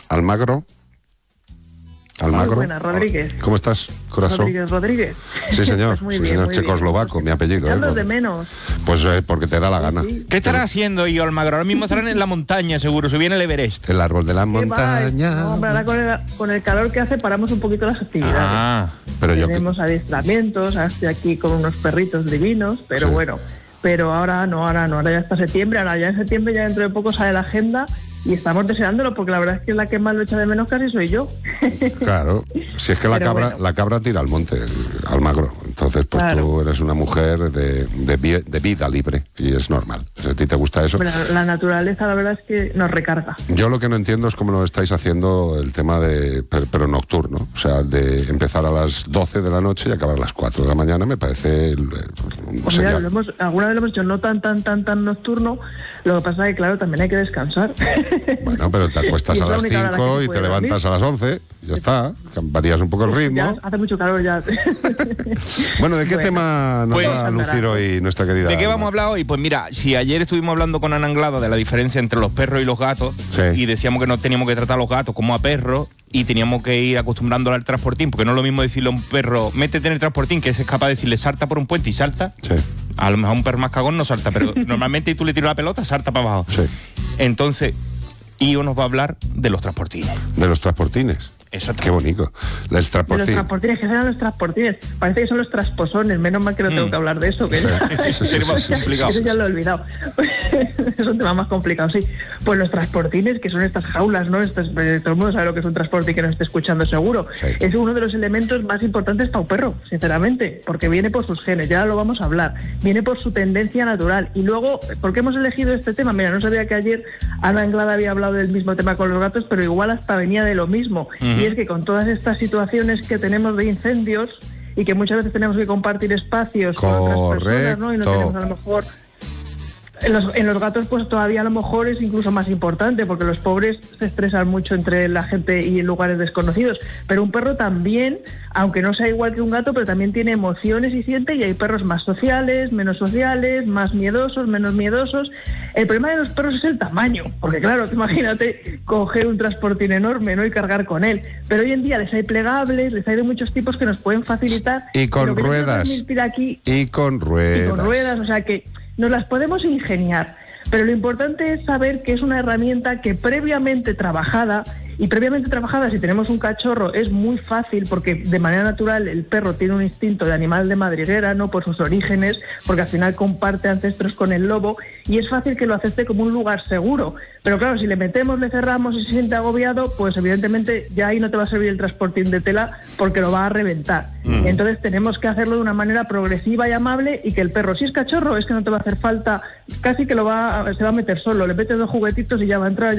Almagro. Muy buenas, Rodríguez. ¿Cómo estás, corazón? Rodríguez. Sí, señor. Pues Sí, bien, señor muy checoslovaco, mi apellido. Hablo de menos. Pues porque te da la gana. Sí. ¿Qué estará haciendo yo, Almagro? Ahora mismo estarán en la montaña, seguro. Se viene el Everest. El árbol de la ¿Qué va? montaña. No, hombre, ahora con el calor que hace paramos un poquito las actividades. Ah, Pero yo Tenemos adiestramientos, estoy aquí con unos perritos divinos, pero Sí. bueno. Pero ahora no, ahora ya está septiembre, ahora ya en septiembre, ya dentro de poco sale la agenda y estamos deseándolo porque la verdad es que la que más lo echa de menos casi soy yo. Claro, si es que la Pero cabra, bueno. la cabra tira al monte, Almagro. Entonces, pues Claro. tú eres una mujer de vida libre y es normal. Si a ti te gusta eso. Bueno, la naturaleza la verdad es que nos recarga. Yo lo que no entiendo es cómo lo estáis haciendo el tema de, pero nocturno, o sea, de empezar a las 12 de la noche y acabar a las 4 de la mañana, me parece... Pues mira, alguna vez lo hemos hecho no tan nocturno, lo que pasa es que claro, también hay que descansar. Bueno, pero te acuestas Y es a la las única hora 5 que y puede te levantas dormir. a las 11, ya está, varías un poco el ritmo. Ya hace mucho calor ya. Bueno, ¿de qué Bueno, tema nos pues- va a lucir hoy nuestra querida ¿de qué Alma? vamos a hablar hoy? Pues mira, si ayer estuvimos hablando con Ana Anglada de la diferencia entre los perros y los gatos, Sí. y decíamos que no teníamos que tratar a los gatos como a perros, y teníamos que ir acostumbrándolo al transportín, porque no es lo mismo decirle a un perro, métete en el transportín, que es capaz de decirle salta por un puente y salta. Sí, A lo mejor un perro más cagón no salta, pero normalmente tú le tiras la pelota, salta para abajo. sí. Entonces, Io nos va a hablar de los transportines. De los transportines. Exacto. Qué bonito. El De los transportín. transportines, que serán los transportines. Parece que son los trasposones, menos mal que no tengo que hablar de eso. Que Sería más complicado. Eso ya lo he olvidado. Es un tema más complicado, sí. Pues los transportines, que son estas jaulas, ¿no? Todo el mundo sabe lo que es un transporte y que nos esté escuchando seguro. Sí. Es uno de los elementos más importantes para un perro, sinceramente, porque viene por sus genes, ya lo vamos a hablar. Viene por su tendencia natural. Y luego, ¿por qué hemos elegido este tema? Mira, no sabía que ayer Ana Anglada había hablado del mismo tema con los gatos, pero igual hasta venía de lo mismo. Y es que con todas estas situaciones que tenemos de incendios y que muchas veces tenemos que compartir espacios con otras personas, ¿no? Y no tenemos a lo mejor... En los gatos pues todavía a lo mejor es incluso más importante porque los pobres se estresan mucho entre la gente y en lugares desconocidos, pero un perro también, aunque no sea igual que un gato, pero también tiene emociones y siente, y hay perros más sociales, menos sociales, más miedosos, menos miedosos. El problema de los perros es el tamaño, porque claro, imagínate coger un transportín enorme, ¿no? Y cargar con él, pero hoy en día les hay plegables, les hay de muchos tipos que nos pueden facilitar. Y con Lo que quiero ruedas. transmitir aquí, Y con ruedas. y con ruedas, o sea que nos las podemos ingeniar, pero lo importante es saber que es una herramienta que previamente trabajada, si tenemos un cachorro es muy fácil porque de manera natural el perro tiene un instinto de animal de madriguera, ¿no? Por sus orígenes, porque al final comparte ancestros con el lobo y es fácil que lo acepte como un lugar seguro. Pero claro, si le metemos, le cerramos y se siente agobiado, pues evidentemente ya ahí no te va a servir el transportín de tela porque lo va a reventar. Entonces tenemos que hacerlo de una manera progresiva y amable y que el perro, si es cachorro, es que no te va a hacer falta, casi que se va a meter solo, le metes 2 juguetitos y ya va a entrar.